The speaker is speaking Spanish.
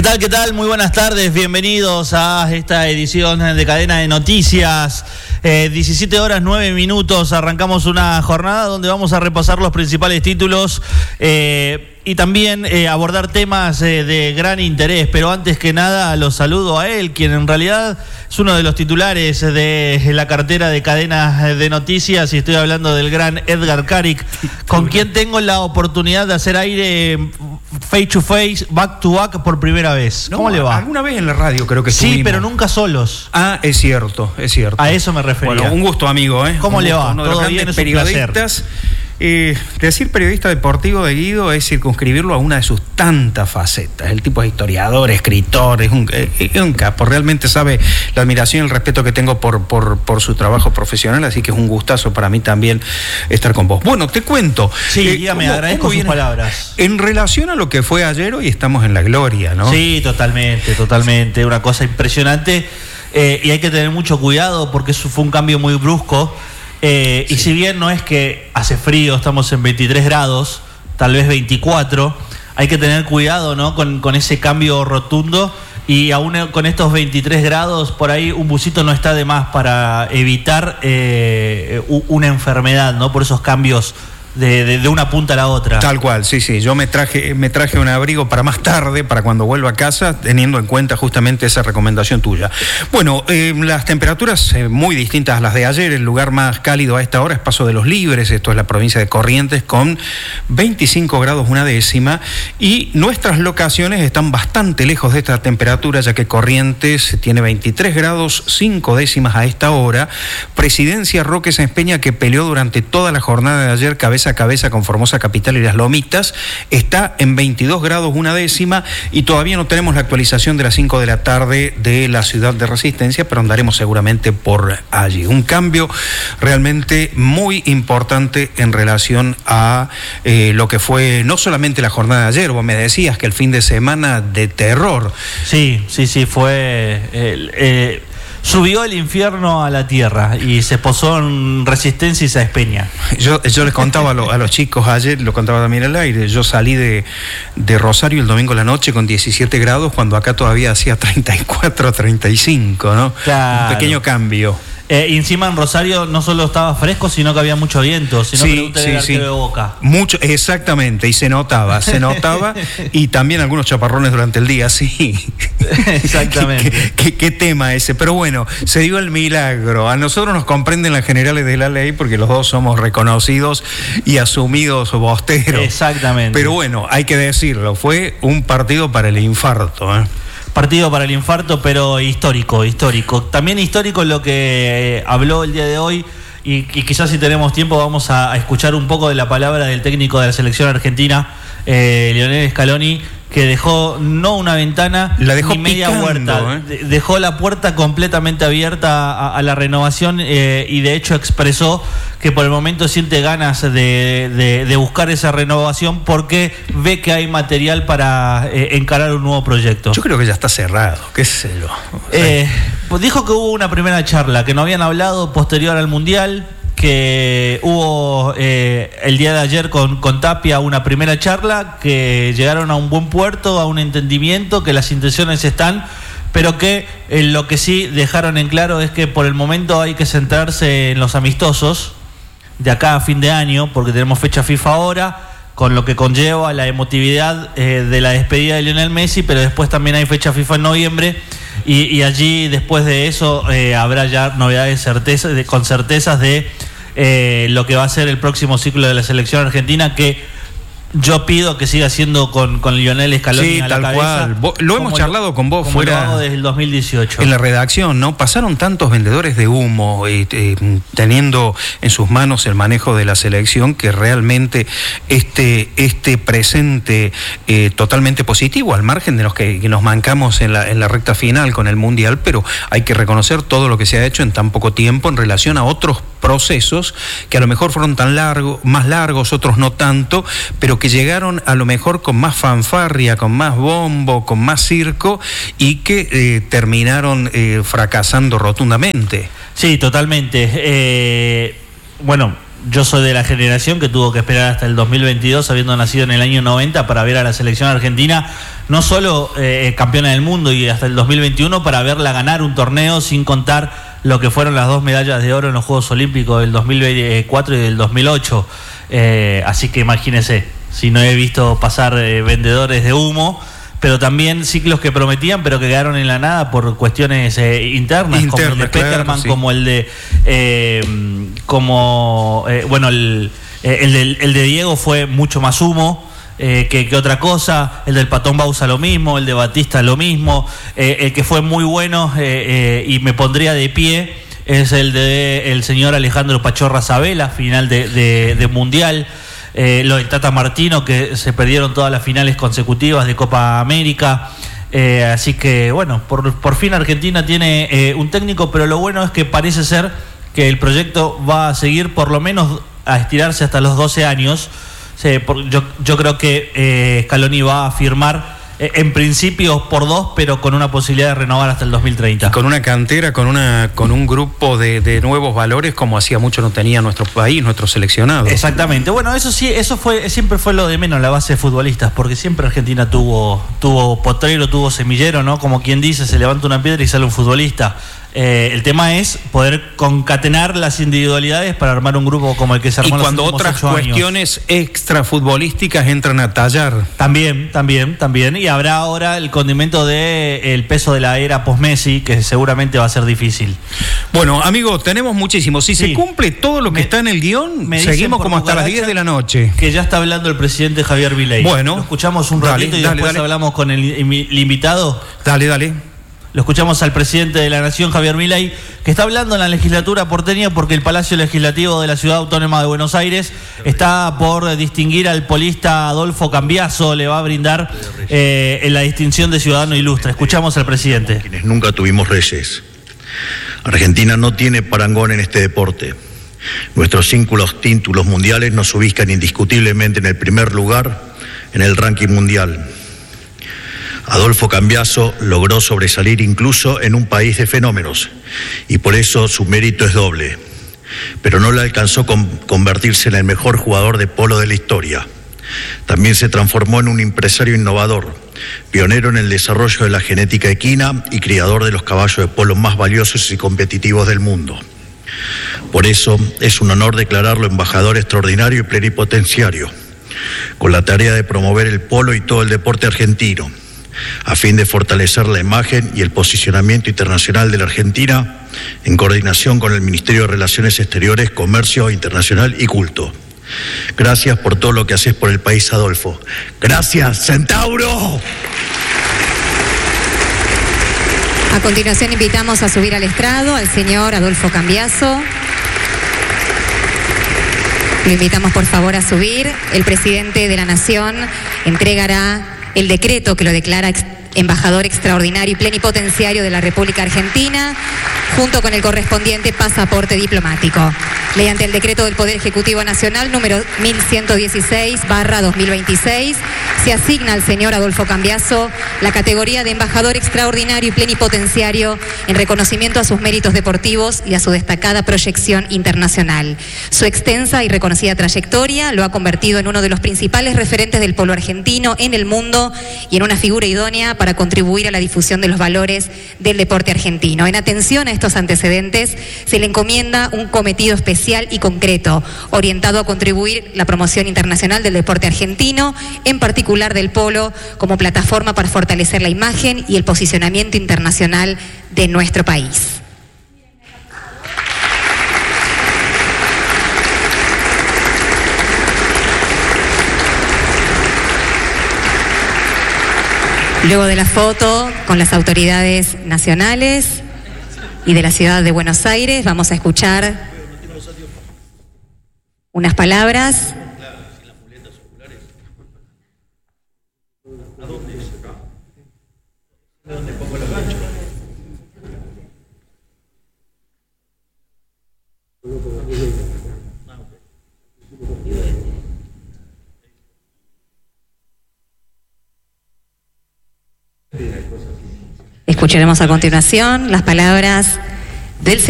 ¿Qué tal? ¿Qué tal? Muy buenas tardes, bienvenidos a esta edición de Cadena de Noticias. 17 horas 9 minutos, arrancamos una jornada donde vamos a repasar los principales títulos y también abordar temas de gran interés, pero antes que nada los saludo a él, quien en realidad es uno de los titulares de la cartera de Cadenas de Noticias, y estoy hablando del gran Edgar Caric, con quien tengo la oportunidad de hacer aire face to face, back to back por primera vez. ¿Cómo le va? Alguna vez en la radio creo que estuvimos. Sí, pero nunca solos. Ah, es cierto, es cierto. A eso me refería. Bueno, un gusto, amigo. ¿Cómo le va? Uno de los Todo bien, grandes es un periodistas. Decir periodista deportivo de Guido es circunscribirlo a una de sus tantas facetas. El tipo es historiador, escritor, es un capo. Realmente sabe la admiración y el respeto que tengo por su trabajo profesional, así que es un gustazo para mí también estar con vos. Bueno, te cuento. Sí, dígame, agradezco sus palabras. En relación a lo que fue ayer, hoy estamos en la gloria, ¿no? Sí, totalmente. Una cosa impresionante, y hay que tener mucho cuidado porque eso fue un cambio muy brusco. Sí. Y si bien no es que hace frío, estamos en 23 grados, tal vez 24, hay que tener cuidado, ¿no? con ese cambio rotundo, y aún con estos 23 grados, por ahí un busito no está de más para evitar una enfermedad, ¿no? Por esos cambios de una punta a la otra. Tal cual, sí. Yo me traje un abrigo para más tarde, para cuando vuelva a casa, teniendo en cuenta justamente esa recomendación tuya. Bueno, las temperaturas muy distintas a las de ayer. El lugar más cálido a esta hora es Paso de los Libres, esto es la provincia de Corrientes, con 25 grados una décima, y nuestras locaciones están bastante lejos de esta temperatura, ya que Corrientes tiene 23 grados 5 décimas a esta hora. Presidencia Roque Sáenz Peña, que peleó durante toda la jornada de ayer cabeza a cabeza con Formosa Capital y Las Lomitas, está en 22 grados una décima, y todavía no tenemos la actualización de las 5 de la tarde de la ciudad de Resistencia, pero andaremos seguramente por allí. Un cambio realmente muy importante en relación a lo que fue no solamente la jornada de ayer. Vos me decías que el fin de semana de terror. Sí, fue... subió el infierno a la tierra y se posó en Resistencia y Sáenz Peña. Yo les contaba a los chicos ayer, lo contaba también al aire, yo salí de Rosario el domingo a la noche con 17 grados, cuando acá todavía hacía 34, 35, ¿no? Claro. Un pequeño cambio. Y encima en Rosario no solo estaba fresco, sino que había mucho viento. Si no, pregúntale al arquero de Boca. Mucho, exactamente, y se notaba, y también algunos chaparrones durante el día, sí. Exactamente. ¿Qué tema ese? Pero bueno, se dio el milagro. A nosotros nos comprenden las generales de la ley, porque los dos somos reconocidos y asumidos bosteros. Exactamente. Pero bueno, hay que decirlo, fue un partido para el infarto, ¿eh? Partido para el infarto, pero histórico. También histórico lo que habló el día de hoy, y quizás si tenemos tiempo vamos a escuchar un poco de la palabra del técnico de la selección argentina, Lionel Scaloni, que dejó no una ventana, la dejó ni media picando, puerta, dejó la puerta completamente abierta a la renovación, y de hecho expresó que por el momento siente ganas de buscar esa renovación porque ve que hay material para encarar un nuevo proyecto. Yo creo que ya está cerrado, qué sé yo. Pues dijo que hubo una primera charla, que no habían hablado posterior al Mundial, que hubo el día de ayer con Tapia una primera charla, que llegaron a un buen puerto, a un entendimiento, que las intenciones están, pero que lo que sí dejaron en claro es que por el momento hay que centrarse en los amistosos de acá a fin de año, porque tenemos fecha FIFA ahora, con lo que conlleva la emotividad de la despedida de Lionel Messi, pero después también hay fecha FIFA en noviembre, y allí después de eso habrá ya novedades con certezas de lo que va a ser el próximo ciclo de la selección argentina, que yo pido que siga siendo con Lionel Scaloni a la cabeza. Cual. Lo hemos charlado con vos fuera. Lo hago desde el 2018. En la redacción, ¿no? Pasaron tantos vendedores de humo teniendo en sus manos el manejo de la selección, que realmente este presente totalmente positivo, al margen de los que nos mancamos en la recta final con el Mundial, pero hay que reconocer todo lo que se ha hecho en tan poco tiempo en relación a otros procesos que a lo mejor fueron más largos, otros no tanto, pero que llegaron a lo mejor con más fanfarria, con más bombo, con más circo, y que terminaron fracasando rotundamente. Sí, totalmente. Bueno, yo soy de la generación que tuvo que esperar hasta el 2022, habiendo nacido en el año 90, para ver a la selección argentina, no solo campeona del mundo, y hasta el 2021 para verla ganar un torneo, sin contar lo que fueron las 2 medallas de oro en los Juegos Olímpicos del 2004 y del 2008. Así que imagínense, si no he visto pasar vendedores de humo, pero también ciclos que prometían, pero que quedaron en la nada por cuestiones internas, como el de Peckerman, claro, sí, como el de el de Diego fue mucho más humo que otra cosa. El del Patón Bausa lo mismo, el de Batista lo mismo. El que fue muy bueno y me pondría de pie es el de el señor Alejandro Pachorra Sabela, final de Mundial. Lo del Tata Martino, que se perdieron todas las finales consecutivas de Copa América. Así que bueno, por fin Argentina tiene un técnico, pero lo bueno es que parece ser que el proyecto va a seguir por lo menos a estirarse hasta los 12 años. Yo creo que Scaloni va a firmar en principio por 2, pero con una posibilidad de renovar hasta el 2030. Con una cantera, con un grupo de nuevos valores, como hacía mucho no tenía nuestro país, nuestros seleccionados. Exactamente. Bueno, eso sí, siempre fue lo de menos, la base de futbolistas, porque siempre Argentina tuvo potrero, tuvo semillero, ¿no? Como quien dice, se levanta una piedra y sale un futbolista. El tema es poder concatenar las individualidades para armar un grupo como el que se armó. Y cuando otras cuestiones extrafutbolísticas entran a tallar. También. Y habrá ahora el condimento el peso de la era post-Messi, que seguramente va a ser difícil. Bueno, amigos, tenemos muchísimo. Si se cumple todo lo que está en el guión, seguimos como hasta las 10 de la noche. Que ya está hablando el presidente Javier Milei. Bueno. Lo escuchamos un ratito y después hablamos con el invitado. Dale. Lo escuchamos al presidente de la Nación, Javier Milei, que está hablando en la legislatura porteña porque el Palacio Legislativo de la Ciudad Autónoma de Buenos Aires está por distinguir al polista Adolfo Cambiaso, le va a brindar en la distinción de Ciudadano Ilustre. Escuchamos al presidente. Quienes nunca tuvimos reyes. Argentina no tiene parangón en este deporte. Nuestros 5 títulos mundiales nos ubican indiscutiblemente en el primer lugar en el ranking mundial. Adolfo Cambiaso logró sobresalir incluso en un país de fenómenos y por eso su mérito es doble. Pero no le alcanzó convertirse en el mejor jugador de polo de la historia. También se transformó en un empresario innovador, pionero en el desarrollo de la genética equina y criador de los caballos de polo más valiosos y competitivos del mundo. Por eso es un honor declararlo embajador extraordinario y plenipotenciario, con la tarea de promover el polo y todo el deporte argentino, a fin de fortalecer la imagen y el posicionamiento internacional de la Argentina en coordinación con el Ministerio de Relaciones Exteriores, Comercio Internacional y Culto. Gracias por todo lo que haces por el país, Adolfo. Gracias, Centauro. A continuación invitamos a subir al estrado al señor Adolfo Cambiaso. Lo invitamos por favor a subir. El presidente de la Nación entregará el decreto que lo declara embajador extraordinario y plenipotenciario de la República Argentina, junto con el correspondiente pasaporte diplomático. Mediante el decreto del Poder Ejecutivo Nacional número 1116/2026, se asigna al señor Adolfo Cambiaso la categoría de embajador extraordinario y plenipotenciario en reconocimiento a sus méritos deportivos y a su destacada proyección internacional. Su extensa y reconocida trayectoria lo ha convertido en uno de los principales referentes del polo argentino en el mundo y en una figura idónea para contribuir a la difusión de los valores del deporte argentino. En atención a estos antecedentes, se le encomienda un cometido especial y concreto, orientado a contribuir la promoción internacional del deporte argentino, en particular del polo, como plataforma para fortalecer la imagen y el posicionamiento internacional de nuestro país. Luego de la foto con las autoridades nacionales y de la ciudad de Buenos Aires, vamos a escuchar unas palabras. Escucharemos a continuación las palabras del señor